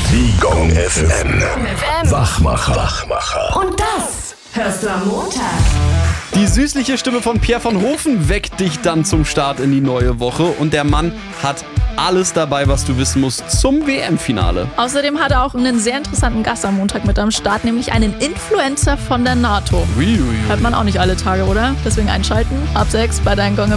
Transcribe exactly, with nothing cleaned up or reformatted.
Die Gong F M. Wachmacher. Wachmacher. Und das hörst du am Montag. Die süßliche Stimme von Pierre von Hofen weckt dich dann zum Start in die neue Woche. Und der Mann hat alles dabei, was du wissen musst zum W M-Finale. Außerdem hat er auch einen sehr interessanten Gast am Montag mit am Start, nämlich einen Influencer von der NATO. Uiuiui. Hört man auch nicht alle Tage, oder? Deswegen einschalten. Ab sechs bei deinen Gong